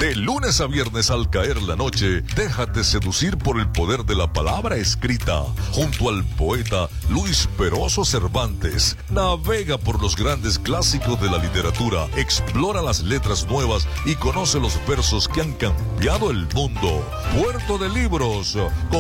De lunes a viernes al caer la noche, déjate seducir por el poder de la palabra escrita. Junto al poeta Luis Peroso Cervantes, navega por los grandes clásicos de la literatura, explora las letras nuevas y conoce los versos que han cambiado el mundo. Puerto de Libros,